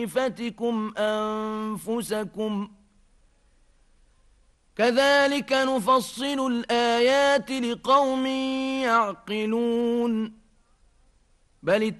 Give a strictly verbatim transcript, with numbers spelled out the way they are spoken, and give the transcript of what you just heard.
خيفتكم أنفسكم كذلك نفصل الآيات لقوم يعقلون بل